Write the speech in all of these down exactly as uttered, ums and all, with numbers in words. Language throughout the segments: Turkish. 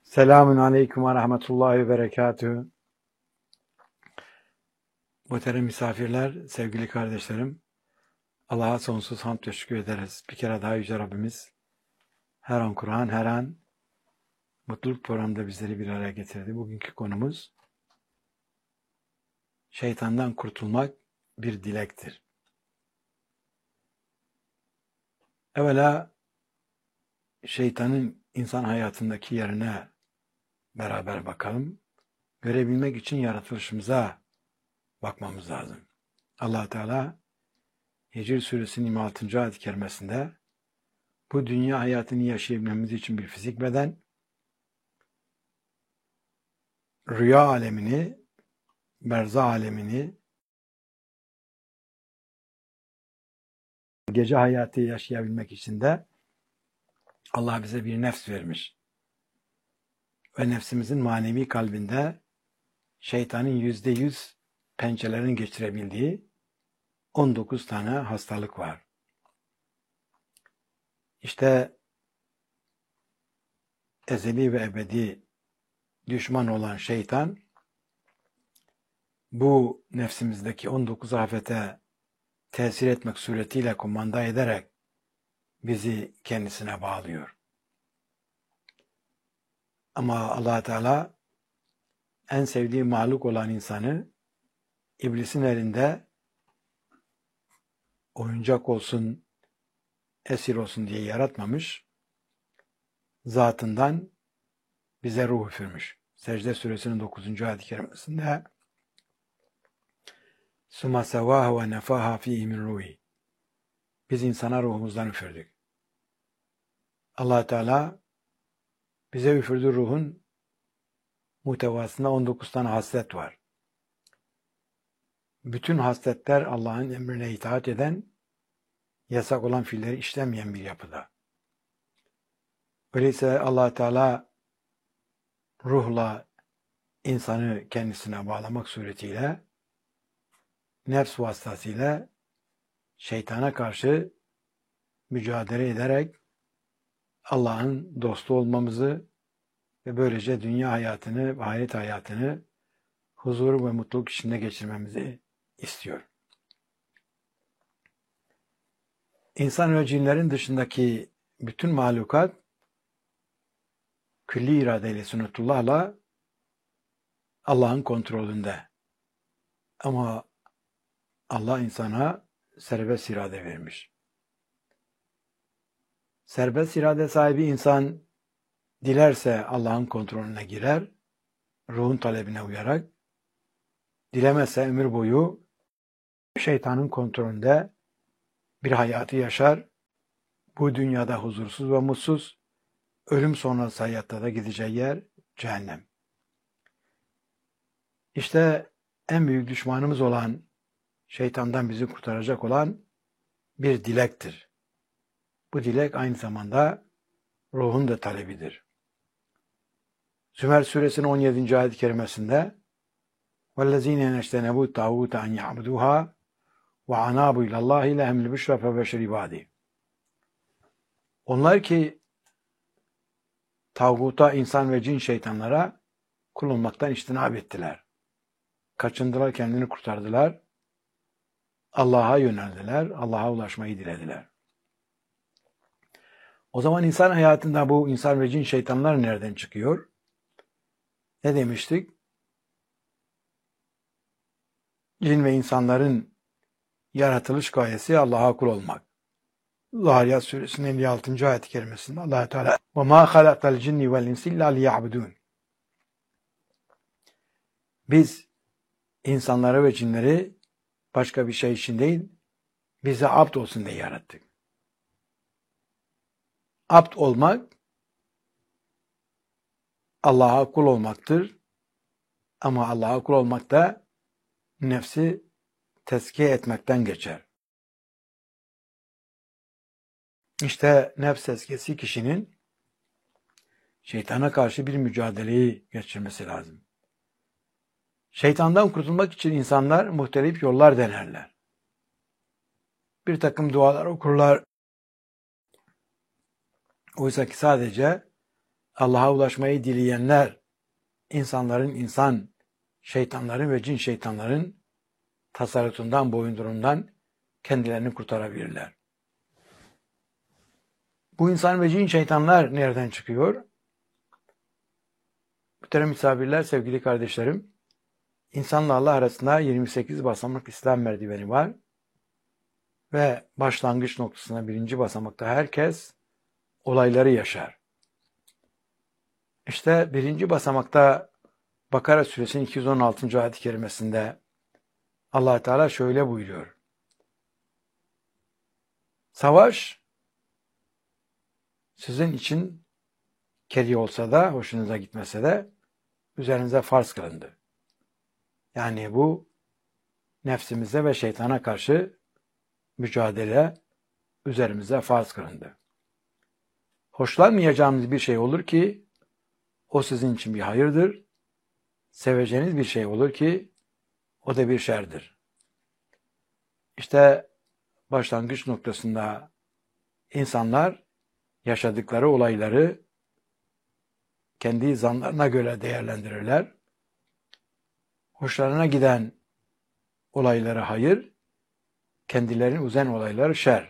Selamun aleyküm ve rahmetullahi ve berekatühü. Muhterem misafirler, sevgili kardeşlerim, Allah'a sonsuz hamd ve şükür ederiz. Bir kere daha Yüce Rabbimiz her an Kur'an, her an mutluluk programında bizleri bir araya getirdi. Bugünkü konumuz şeytandan kurtulmak bir dilektir. Evvela şeytanın insan hayatındaki yerine beraber bakalım. Görebilmek için yaratılışımıza bakmamız lazım. Allah Teala Hicr Suresinin yirmi altıncı ayet-i kerimesinde bu dünya hayatını yaşayabilmemiz için bir fizik beden, rüya alemini, berza alemini, gece hayatı yaşayabilmek için de Allah bize bir nefs vermiş. Ve nefsimizin manevi kalbinde şeytanın yüzde yüz pençelerini geçirebildiği on dokuz tane hastalık var. İşte ezeli ve ebedi düşman olan şeytan bu nefsimizdeki on dokuz afete tesir etmek suretiyle kumanda ederek bizi kendisine bağlıyor. Ama Allah Teala en sevdiği mahluk olan insanı iblisin elinde oyuncak olsun, esir olsun diye yaratmamış. Zatından bize ruh üfürmüş. Secde suresinin dokuzuncu ayet-i kerimesinde Suma sevahu ve nefaha fihi min ruhi. Biz insana ruhumuzdan üfürdük. Allah Teala bize üfürdüğü ruhun muhtevasında on dokuz tane haslet var. Bütün hasletler Allah'ın emrine itaat eden, yasak olan fiilleri işlemeyen bir yapıda. Öyleyse Allah Teala ruhla insanı kendisine bağlamak suretiyle nefs vasıtasıyla şeytana karşı mücadele ederek Allah'ın dostu olmamızı ve böylece dünya hayatını ve ahiret hayatını huzur ve mutluluk içinde geçirmemizi istiyor. İnsan ve cinlerin dışındaki bütün mahlukat külli iradeyle, sünnetullah'la Allah'ın kontrolünde. Ama Allah insana serbest irade vermiş. Serbest irade sahibi insan dilerse Allah'ın kontrolüne girer, ruhun talebine uyarak, dilemezse ömür boyu şeytanın kontrolünde bir hayatı yaşar, bu dünyada huzursuz ve mutsuz, ölüm sonrası hayatta da gideceği yer cehennem. İşte en büyük düşmanımız olan, şeytandan bizi kurtaracak olan bir dilektir. Bu dilek aynı zamanda ruhun da talebidir. Zümer suresinin on yedinci ayet-i kerimesinde وَالَّذ۪ينَ نَشْتَنَبُوا الطَّاغُوتَ اَنْ يَعْبُدُوهَا وَعَنَابُوا اِلَى اللّٰهِ لَهُمُ الْبُشْرَى فَبَشِّرْ عِبَادِهِ. Onlar ki tağuta, insan ve cin şeytanlara kul olmaktan içtinab ettiler. Kaçındılar, kendini kurtardılar. Allah'a yöneldiler, Allah'a ulaşmayı dilediler. O zaman insan hayatında bu insan ve cin şeytanlar nereden çıkıyor? Ne demiştik? Cin ve insanların yaratılış gayesi Allah'a kul olmak. Zariyat suresinin elli altıncı ayet-i kerimesinde Allah Teala وَمَا خَلَقَ الْجِنِّ وَالْاِنْسِ اِلَّا لِيَعْبُدُونَ. Biz insanları ve cinleri başka bir şey için değil, bize abd olsun diye yarattık. Abd olmak Allah'a kul olmaktır. Ama Allah'a kul olmak da nefsi tezkiye etmekten geçer. İşte nefs tezkiyesi kişinin şeytana karşı bir mücadeleyi geçirmesi lazım. Şeytandan kurtulmak için insanlar muhtelif yollar denerler. Bir takım dualar okurlar. Oysa ki sadece Allah'a ulaşmayı dileyenler, insanların insan, şeytanların ve cin şeytanların tasarrutundan, boyundurundan kendilerini kurtarabilirler. Bu insan ve cin şeytanlar nereden çıkıyor? Muhterem misafirler, sevgili kardeşlerim, insanla Allah arasında yirmi sekiz basamak İslam merdiveni var ve başlangıç noktasına birinci basamakta herkes olayları yaşar. İşte birinci basamakta Bakara suresinin iki yüz on altıncı ayet-i kerimesinde Allah Teala şöyle buyuruyor. Savaş sizin için keri olsa da, hoşunuza gitmese de üzerinize farz kılındı. Yani bu nefsimize ve şeytana karşı mücadele üzerimize farz kılındı. Hoşlanmayacağınız bir şey olur ki o sizin için bir hayırdır. Seveceğiniz bir şey olur ki o da bir şerdir. İşte başlangıç noktasında insanlar yaşadıkları olayları kendi zanlarına göre değerlendirirler. Hoşlarına giden olayları hayır, kendilerine uzen olayları şer.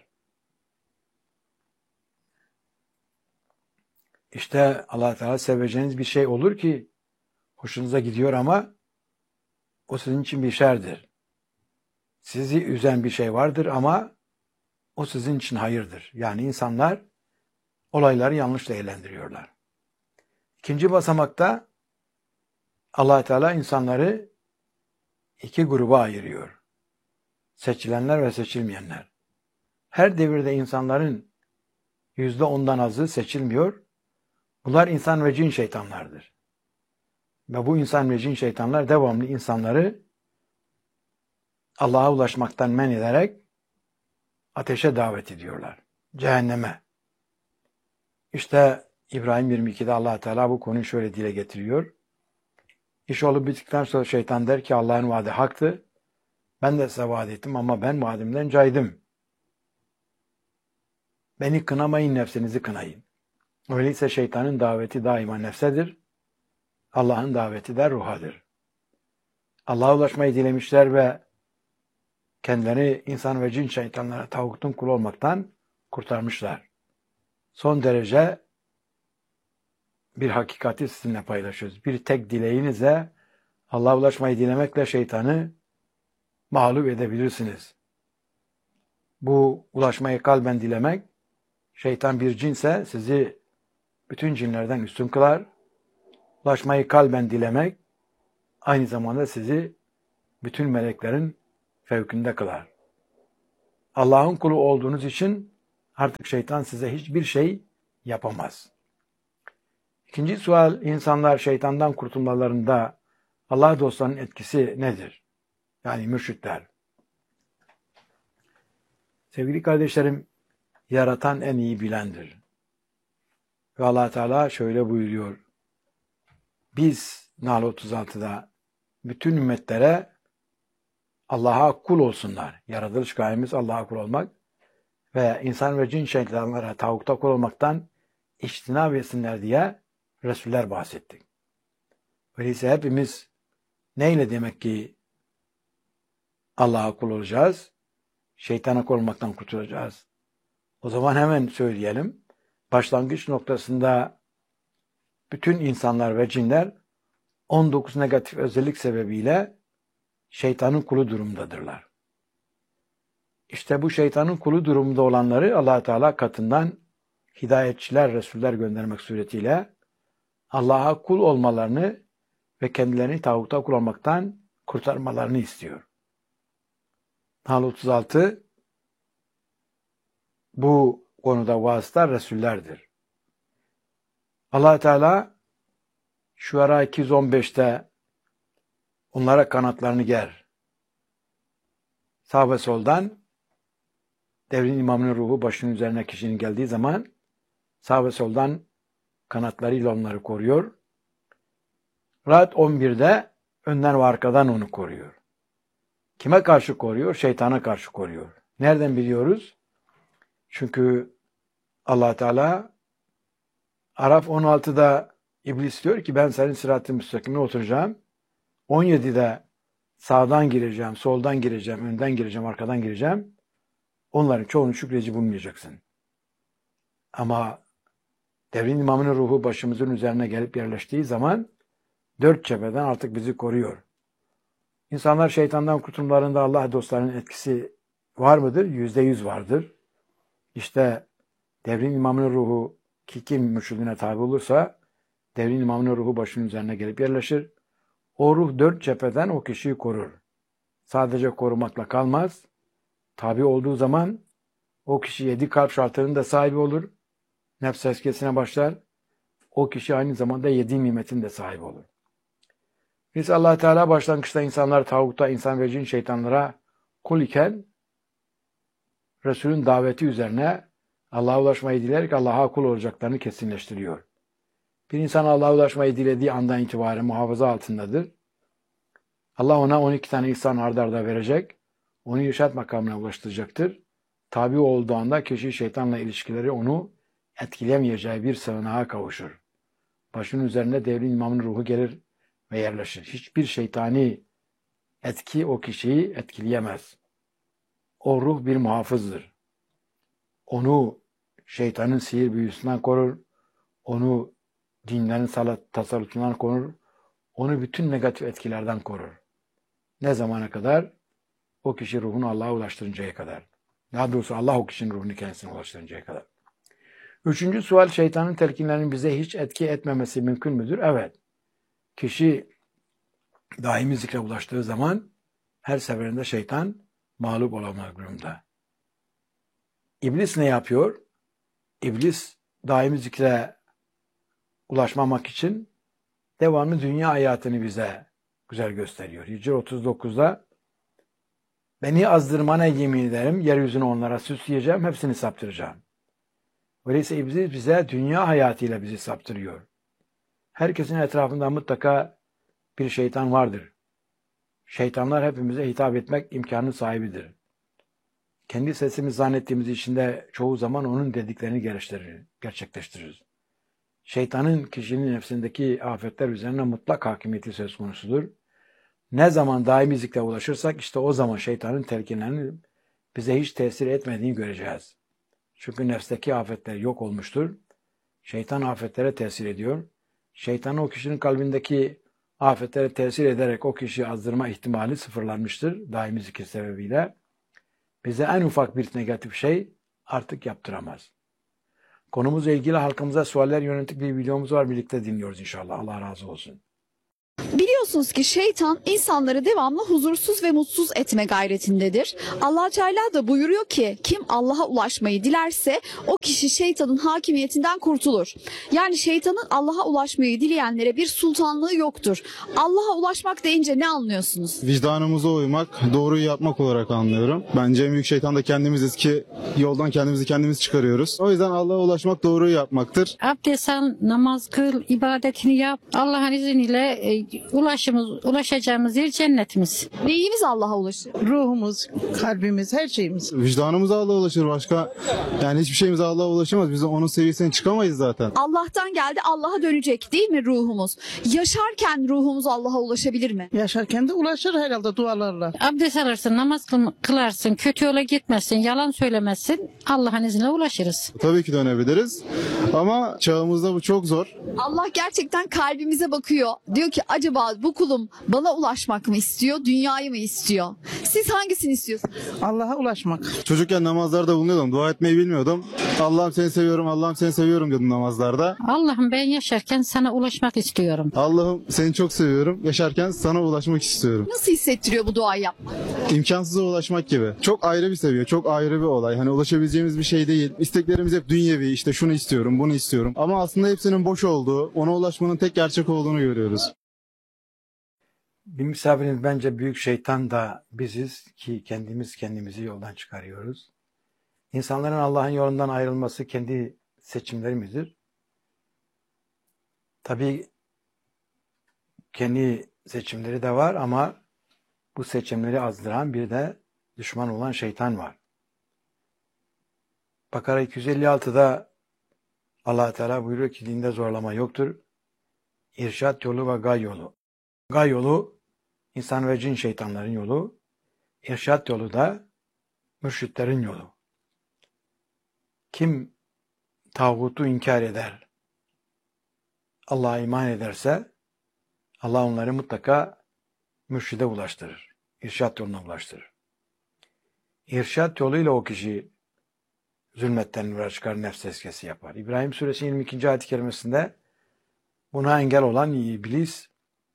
İşte Allah Teala seveceğiniz bir şey olur ki hoşunuza gidiyor ama o sizin için bir şerdir. Sizi üzen bir şey vardır ama o sizin için hayırdır. Yani insanlar olayları yanlış değerlendiriyorlar. İkinci basamakta Allah Teala insanları iki gruba ayırıyor. Seçilenler ve seçilmeyenler. Her devirde insanların yüzde ondan azı seçilmiyor. Bunlar insan ve cin şeytanlardır. Ve bu insan ve cin şeytanlar devamlı insanları Allah'a ulaşmaktan men ederek ateşe davet ediyorlar. Cehenneme. İşte İbrahim yirmi ikide Allah Teala bu konuyu şöyle dile getiriyor. İş olup bittikten sonra şeytan der ki Allah'ın vaadi haktı. Ben de size vaat ettim ama ben vaadimden caydım. Beni kınamayın, nefsinizi kınayın. Öyleyse şeytanın daveti daima nefsedir. Allah'ın daveti de ruhadır. Allah'a ulaşmayı dilemişler ve kendileri insan ve cin şeytanlara tağutun kulu olmaktan kurtarmışlar. Son derece bir hakikati sizinle paylaşıyoruz. Bir tek dileğinize Allah'a ulaşmayı dilemekle şeytanı mağlup edebilirsiniz. Bu ulaşmayı kalben dilemek, şeytan bir cinse sizi bütün cinlerden üstün kılar. Ulaşmayı kalben dilemek, aynı zamanda sizi bütün meleklerin fevkinde kılar. Allah'ın kulu olduğunuz için artık şeytan size hiçbir şey yapamaz. İkinci sual, insanlar şeytandan kurtulmalarında Allah dostlarının etkisi nedir? Yani mürşitler. Sevgili kardeşlerim, yaratan en iyi bilendir. Ve Allah Teala şöyle buyuruyor. Biz Nahl otuz altıda bütün ümmetlere Allah'a kul olsunlar. Yaratılış gayemiz Allah'a kul olmak ve insan ve cin şeytanlara tağuta kul olmaktan içtinab etsinler diye Resuller bahsettik. Öyleyse hepimiz neyle demek ki Allah'a kul olacağız? Şeytana kul olmaktan kurtulacağız. O zaman hemen söyleyelim. Başlangıç noktasında bütün insanlar ve cinler on dokuz negatif özellik sebebiyle şeytanın kulu durumdadırlar. İşte bu şeytanın kulu durumda olanları Allah Teala katından hidayetçiler, resuller göndermek suretiyle Allah'a kul olmalarını ve kendilerini tağuta kul olmaktan kurtarmalarını istiyor. Nahl otuz altı bu konuda vasıta resullerdir. Allah Teala Şuara iki yüz on beşte onlara kanatlarını ger. Sağ ve soldan devrin imamının ruhu başının üzerine kişinin geldiği zaman sağ ve soldan kanatlarıyla onları koruyor. Ra'd on birde önden ve arkadan onu koruyor. Kime karşı koruyor? Şeytana karşı koruyor. Nereden biliyoruz? Çünkü Allah Teala Araf on altıda İblis diyor ki ben senin sırat-ı müstakimine oturacağım. on yedide sağdan gireceğim, soldan gireceğim, önden gireceğim, arkadan gireceğim. Onların çoğunu şükredici bulmayacaksın. Ama devrin imamının ruhu başımızın üzerine gelip yerleştiği zaman dört cepheden artık bizi koruyor. İnsanlar şeytandan kurtulmalarında Allah dostlarının etkisi var mıdır? Yüzde yüz vardır. İşte devrin imamının ruhu ki kim mürşidine tabi olursa devrin imamının ruhu başının üzerine gelip yerleşir. O ruh dört cepheden o kişiyi korur. Sadece korumakla kalmaz. Tabi olduğu zaman o kişi yedi kalp şartlarının da sahibi olur. Nefs tezkiyesine başlar. O kişi aynı zamanda yedi nimetin de sahibi olur. Biz Allah Teala başlangıçta insanlar tağutta, insan ve cin şeytanlara kul iken Resul'ün daveti üzerine Allah'a ulaşmayı dileyerek Allah'a kul olacaklarını kesinleştiriyor. Bir insan Allah'a ulaşmayı dilediği andan itibaren muhafaza altındadır. Allah ona on iki tane ihsan ard arda verecek. Onu irşad makamına ulaştıracaktır. Tabi olduğu anda kişi şeytanla ilişkileri onu etkilemeyeceği bir sığınağa kavuşur. Başının üzerine devrin imamın ruhu gelir ve yerleşir. Hiçbir şeytani etki o kişiyi etkileyemez. O ruh bir muhafızdır. Onu şeytanın sihir büyüsünden korur. Onu dinlerin salat, tasallutundan korur. Onu bütün negatif etkilerden korur. Ne zamana kadar? O kişi ruhunu Allah'a ulaştırıncaya kadar. Daha doğrusu Allah o kişinin ruhunu kendisine ulaştırıncaya kadar. Üçüncü sual, şeytanın telkinlerinin bize hiç etki etmemesi mümkün müdür? Evet. Kişi daimi zikre ulaştığı zaman her seferinde şeytan mağlup olamak durumda. İblis ne yapıyor? İblis daimi zikre ulaşmamak için devamlı dünya hayatını bize güzel gösteriyor. Hicr otuz dokuzda beni azdırmana yemin ederim, yeryüzünü onlara süsleyeceğim, hepsini saptıracağım. Öyleyse İblis bize dünya hayatıyla bizi saptırıyor. Herkesin etrafında mutlaka bir şeytan vardır. Şeytanlar hepimize hitap etmek imkanı sahibidir. Kendi sesimiz zannettiğimiz için de çoğu zaman onun dediklerini gerçekleştiririz. Şeytanın kişinin nefsindeki afetler üzerine mutlak hakimiyeti söz konusudur. Ne zaman daimi zikre ulaşırsak işte o zaman şeytanın telkinlerinin bize hiç tesir etmediğini göreceğiz. Çünkü nefsteki afetler yok olmuştur. Şeytan afetlere tesir ediyor. Şeytan o kişinin kalbindeki afetlere tesir ederek o kişiyi azdırma ihtimali sıfırlanmıştır daimi zikir sebebiyle. Bize en ufak bir negatif şey artık yaptıramaz. Konumuzla ilgili halkımıza sualler yönelik bir videomuz var. Birlikte dinliyoruz inşallah. Allah razı olsun. Biliyorsunuz ki şeytan insanları devamlı huzursuz ve mutsuz etme gayretindedir. Allah Teala da buyuruyor ki kim Allah'a ulaşmayı dilerse o kişi şeytanın hakimiyetinden kurtulur. Yani şeytanın Allah'a ulaşmayı dileyenlere bir sultanlığı yoktur. Allah'a ulaşmak deyince ne anlıyorsunuz? Vicdanımıza uymak, doğruyu yapmak olarak anlıyorum. Bence en büyük şeytan da kendimiziz ki yoldan kendimizi kendimiz çıkarıyoruz. O yüzden Allah'a ulaşmak doğruyu yapmaktır. Abdest al, namaz kıl, ibadetini yap. Allah'ın izniyle e, ulaşımız, ulaşacağımız yer cennetimiz. Neyimiz Allah'a ulaşır? Ruhumuz, kalbimiz, her şeyimiz. Vicdanımız Allah'a ulaşır. Başka yani hiçbir şeyimiz Allah'a ulaşamaz. Biz de onun seviyesine çıkamayız zaten. Allah'tan geldi, Allah'a dönecek değil mi ruhumuz? Yaşarken ruhumuz Allah'a ulaşabilir mi? Yaşarken de ulaşır herhalde dualarla. Abdest alırsın, namaz kıl- kılarsın, kötü yola gitmezsin, yalan söylemezsin. Allah'ın izniyle ulaşırız. Tabii ki dönebiliriz. Ama çağımızda bu çok zor. Allah gerçekten kalbimize bakıyor. Diyor ki acaba bu kulum bana ulaşmak mı istiyor, dünyayı mı istiyor? Siz hangisini istiyorsunuz? Allah'a ulaşmak. Çocukken namazlarda bulunuyordum. Dua etmeyi bilmiyordum. Allah'ım seni seviyorum, Allah'ım seni seviyorum diyordum namazlarda. Allah'ım ben yaşarken sana ulaşmak istiyorum. Allah'ım seni çok seviyorum. Yaşarken sana ulaşmak istiyorum. Nasıl hissettiriyor bu duayı yapmak? İmkansıza ulaşmak gibi. Çok ayrı bir seviye, çok ayrı bir olay. Hani ulaşabileceğimiz bir şey değil. İsteklerimiz hep dünyevi, işte şunu istiyorum, bunu istiyorum. Ama aslında hepsinin boş olduğu, ona ulaşmanın tek gerçek olduğunu görüyoruz. Bir misafirimiz bence büyük şeytan da biziz ki kendimiz kendimizi yoldan çıkarıyoruz. İnsanların Allah'ın yolundan ayrılması kendi seçimlerimizdir. Tabii kendi seçimleri de var ama bu seçimleri azdıran bir de düşman olan şeytan var. Bakara iki yüz elli altıda Allah Teala buyuruyor ki dinde zorlama yoktur. İrşat yolu ve gay yolu. Gay yolu insan ve cin şeytanların yolu. İrşat yolu da mürşitlerin yolu. Kim tağutu inkar eder, Allah'a iman ederse Allah onları mutlaka mürşide ulaştırır. İrşat yoluna ulaştırır. İrşat yoluyla o kişi zulmetten nura çıkar, nefs tezkiyesi yapar. İbrahim Suresi yirmi ikinci ayet-i kerimesinde buna engel olan iblis,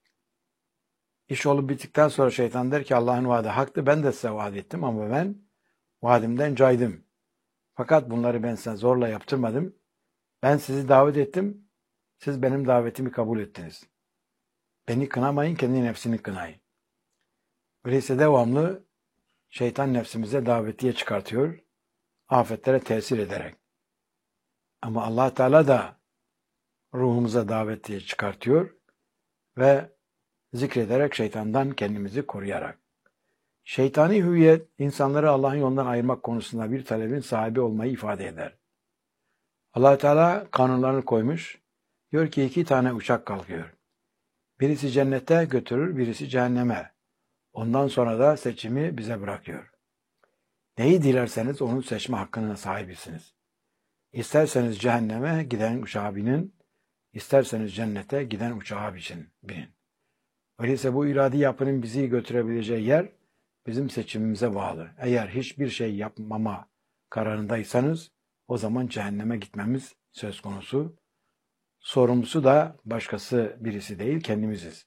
iş olup bittikten sonra şeytan der ki Allah'ın vaadi haktı, ben de size vaat ettim ama ben vaadimden caydım. Fakat bunları ben size zorla yaptırmadım. Ben sizi davet ettim, siz benim davetimi kabul ettiniz. Beni kınamayın, kendi nefsini kınayın. Öyleyse devamlı şeytan nefsimize davetiye çıkartıyor, afetlere tesir ederek. Ama Allah Teala da ruhumuza davetiye çıkartıyor ve zikrederek şeytandan kendimizi koruyarak. Şeytani hüviyet, insanları Allah'ın yolundan ayırmak konusunda bir talebin sahibi olmayı ifade eder. Allah Teala kanunlarını koymuş, diyor ki iki tane uçak kalkıyor. Birisi cennete götürür, birisi cehenneme. Ondan sonra da seçimi bize bırakıyor. Neyi dilerseniz onu seçme hakkına sahibisiniz. İsterseniz cehenneme giden uçağa binin, isterseniz cennete giden uçağa binin. Öyleyse bu iradi yapının bizi götürebileceği yer bizim seçimimize bağlı. Eğer hiçbir şey yapmama kararındaysanız o zaman cehenneme gitmemiz söz konusu. Sorumlusu da başkası birisi değil, kendimiziz.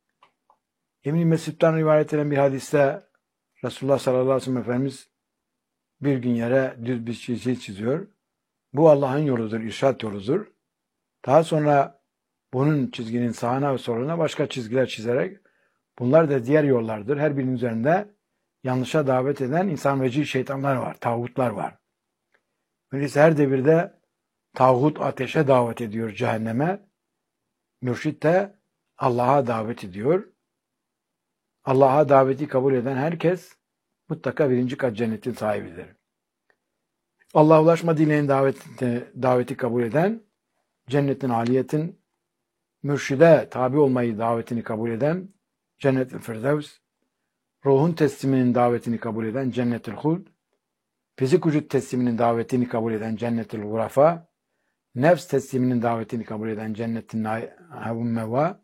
İbn-i Mesud'dan rivayet edilen bir hadiste Resulullah sallallahu aleyhi ve sellem Efendimiz bir gün yere düz bir çizgi çiziyor. Bu Allah'ın yoludur, irşat yoludur. Daha sonra bunun çizginin sağına ve soluna başka çizgiler çizerek bunlar da diğer yollardır. Her birinin üzerinde yanlışa davet eden insan ve cin şeytanlar var, tağutlar var. Öyleyse her devirde tağut ateşe davet ediyor, cehenneme. Mürşit de Allah'a davet ediyor. Allah'a daveti kabul eden herkes mutlaka birinci kat cennetin sahibidir. Allah'a ulaşma dileğin daveti, daveti kabul eden, cennetin aliyetin, mürşide tabi olmayı davetini kabul eden, cennet-i firdevs, ruhun tesliminin davetini kabul eden cennet-ül huld, fizik vücut tesliminin davetini kabul eden cennet-ül gurafa, nefs tesliminin davetini kabul eden cennet-i havun-meva,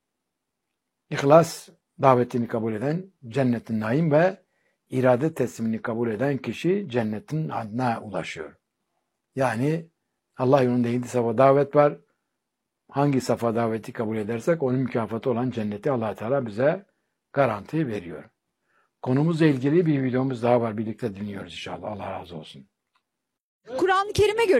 ihlas davetini kabul eden cennetin naim ve irade teslimini kabul eden kişi cennetin adına ulaşıyor. Yani Allah yolunda yedi safa davet var. Hangi safa daveti kabul edersek onun mükafatı olan cenneti Allah Teala bize garanti veriyor. Konumuzla ilgili bir videomuz daha var. Birlikte dinliyoruz inşallah. Allah razı olsun. Kur'an-ı Kerim'e göre